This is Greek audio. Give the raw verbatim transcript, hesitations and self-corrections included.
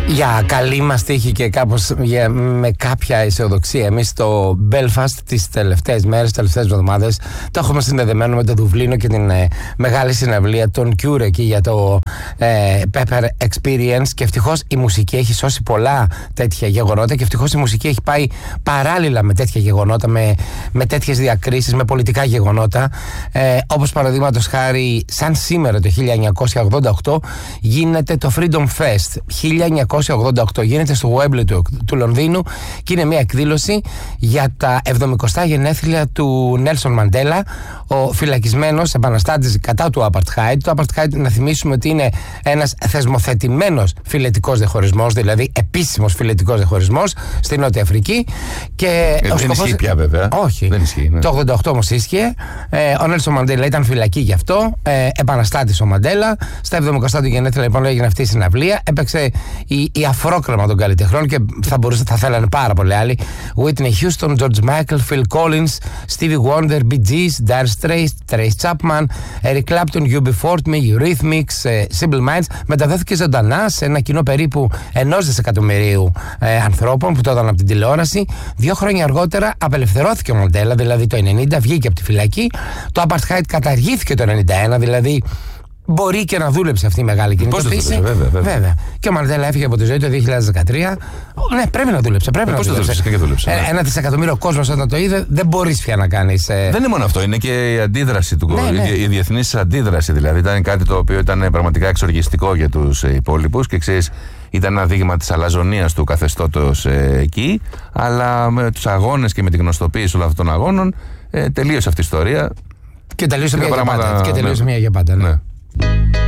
Για καλή μας τύχη και κάπως για, με κάποια αισιοδοξία, εμείς στο Belfast τις τελευταίες μέρες, τις τελευταίες εβδομάδες το έχουμε συνδεδεμένο με το Δουβλίνο και την ε, μεγάλη συναυλία των Cure εκεί για το ε, Pepper Experience, και ευτυχώς η μουσική έχει σώσει πολλά τέτοια γεγονότα και ευτυχώς η μουσική έχει πάει παράλληλα με τέτοια γεγονότα, με, με τέτοιες διακρίσεις, με πολιτικά γεγονότα, ε, όπως παραδείγματος χάρη σαν σήμερα το χίλια εννιακόσια ογδόντα οκτώ γίνεται το Freedom Fest. χίλια εννιακόσια ογδόντα οκτώ γίνεται στο Wembley του, του Λονδίνου και είναι μια εκδήλωση για τα εβδομηκοστά γενέθλια του Νέλσον Μαντέλα, ο φυλακισμένος επαναστάτης κατά του Apartheid. Το Apartheid, να θυμίσουμε ότι είναι ένας θεσμοθετημένος φυλετικός διαχωρισμός, δηλαδή επίσημος φυλετικός διαχωρισμός στη Νότια Αφρική. Και ε, ο δεν σκοπός... ισχύει πια βέβαια. Όχι. Δεν ισχύει, ναι. Το ογδόντα οκτώ όμως ίσχυε. Ε, ο Νέλσον Μαντέλα ήταν φυλακή γι' αυτό. Ε, επαναστάτης ο Μαντέλα. Στα εβδομηκοστά του γενέθλια λοιπόν έγινε αυτή η συναυλία. Έπαιξε η η αφρόκρεμα των καλλιτεχνών και θα, μπορούσε, θα θέλανε πάρα πολλοί άλλοι. Whitney Houston, George Michael, Phil Collins, Stevie Wonder, Bee Gees, Dire Straits, Trace Chapman, Eric Clapton, U B Fortney, Eurythmics, Simple Minds. Μεταδόθηκε ζωντανά σε ένα κοινό περίπου ενός δισεκατομμυρίου ε, ανθρώπων που το έδωσαν από την τηλεόραση. Δύο χρόνια αργότερα απελευθερώθηκε ο Μαντέλα, δηλαδή το ενενήντα βγήκε από τη φυλακή. Το Apartheid καταργήθηκε το ενενήντα ένα, δηλαδή μπορεί και να δούλεψε αυτή η μεγάλη κινητοποίηση. Βέβαια, βέβαια. βέβαια. Και ο Μαντέλα έφυγε από τη ζωή το δύο χιλιάδες δεκατρία. Ναι, πρέπει να δούλεψε. Πρέπει ε, να πώς δούλεψε. δούλεψε, και δούλεψε, ναι. Ένα δισεκατομμύριο κόσμος όταν το είδε, δεν μπορείς πια να κάνεις. Ε... Δεν είναι μόνο αυτό, είναι και η αντίδραση του κόσμου. Ναι, ναι. Η διεθνής αντίδραση δηλαδή. Ήταν κάτι το οποίο ήταν πραγματικά εξοργιστικό για τους υπόλοιπους και ξέρεις, ήταν ένα δείγμα της αλαζονίας του καθεστώτος ε, εκεί. Αλλά με τους αγώνες και με την γνωστοποίηση όλων αυτών των αγώνων ε, τελείωσε αυτή η ιστορία. Και τελείωσε και μία για πράγματα... πάντα. Και τελείωσε ναι. μία για πάντα, ναι. ναι.